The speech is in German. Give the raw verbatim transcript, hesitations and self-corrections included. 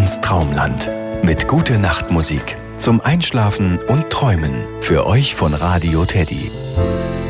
ins Traumland mit Gute-Nacht-Musik zum Einschlafen und Träumen für euch von Radio Teddy.